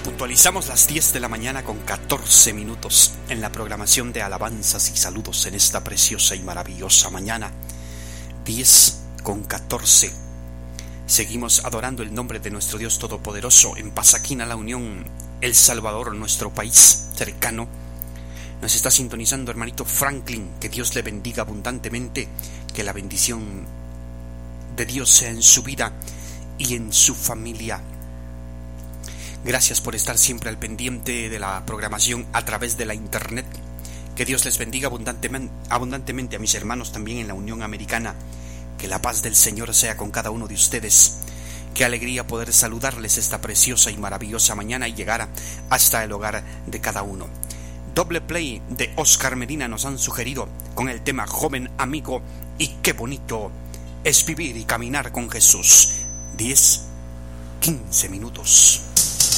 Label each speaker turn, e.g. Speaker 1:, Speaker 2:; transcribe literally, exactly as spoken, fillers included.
Speaker 1: Puntualizamos las diez de la mañana con catorce minutos en la programación de alabanzas y saludos en esta preciosa y maravillosa mañana. diez con catorce. Seguimos adorando el nombre de nuestro Dios Todopoderoso en Pasaquina, La Unión, El Salvador, nuestro país cercano. Nos está sintonizando hermanito Franklin, que Dios le bendiga abundantemente, que la bendición de Dios sea en su vida y en su familia. Gracias por estar siempre al pendiente de la programación a través de la internet. Que Dios les bendiga abundantemente, abundantemente a mis hermanos también en la Unión Americana. Que la paz del Señor sea con cada uno de ustedes. Qué alegría poder saludarles esta preciosa y maravillosa mañana y llegar hasta el hogar de cada uno. Doble play de Oscar Medina nos han sugerido con el tema Joven Amigo, y qué bonito es vivir y caminar con Jesús. diez, quince minutos.